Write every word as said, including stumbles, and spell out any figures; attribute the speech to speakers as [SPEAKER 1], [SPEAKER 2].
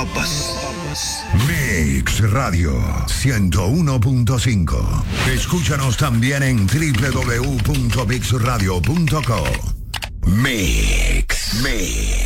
[SPEAKER 1] Mix Radio ciento uno punto cinco. Escúchanos también en doble u doble u doble u punto mix radio punto co. Mix, Mix.